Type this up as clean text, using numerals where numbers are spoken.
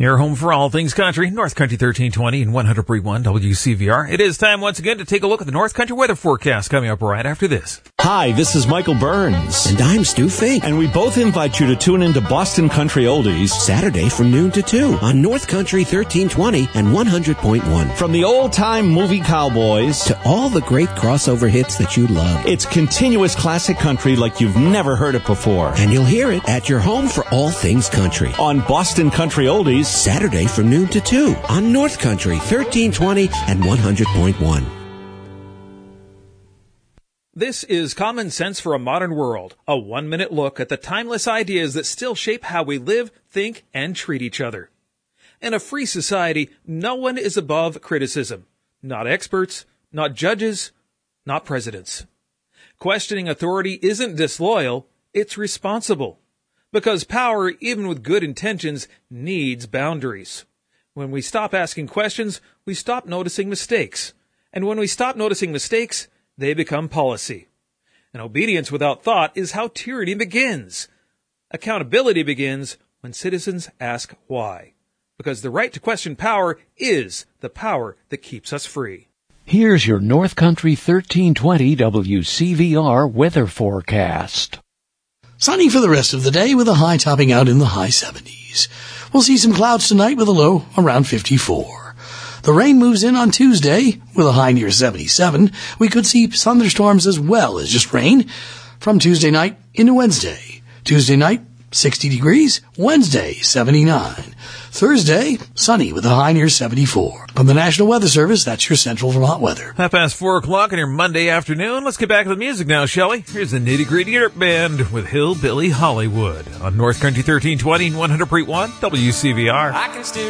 Your home for all things country, North Country 1320 and 100.1 WCVR. It is time once again to take a look at the North Country weather forecast coming up right after this. Hi, this is Michael Burns. And I'm Stu Fink. And we both invite you to tune into Boston Country Oldies Saturday from noon to 2 on North Country 1320 and 100.1. From the old-time movie cowboys to all the great crossover hits that you love. It's continuous classic country like you've never heard it before. And you'll hear it at your home for all things country. On Boston Country Oldies Saturday from noon to 2 on North Country 1320 and 100.1. This is Common Sense for a Modern World, a 1-minute look at the timeless ideas that still shape how we live, think, and treat each other. In a free society, no one is above criticism. Not experts, not judges, not presidents. Questioning authority isn't disloyal, it's responsible. Because power, even with good intentions, needs boundaries. When we stop asking questions, we stop noticing mistakes. And when we stop noticing mistakes, they become policy. And obedience without thought is how tyranny begins. Accountability begins when citizens ask why. Because the right to question power is the power that keeps us free. Here's your North Country 1320 WCVR weather forecast. Sunny for the rest of the day with a high topping out in the high 70s. We'll see some clouds tonight with a low around 54. The rain moves in on Tuesday with a high near 77. We could see thunderstorms as well as just rain from Tuesday night into Wednesday. Tuesday night, 60 degrees. Wednesday, 79. Thursday, sunny with a high near 74. From the National Weather Service, that's your Central Vermont weather. 4:30 on your Monday afternoon. Let's get back to the music now, shall we? Here's the Nitty Gritty Dirt Band with Hillbilly Hollywood on North Country 1320 and 100.1 WCVR. I can still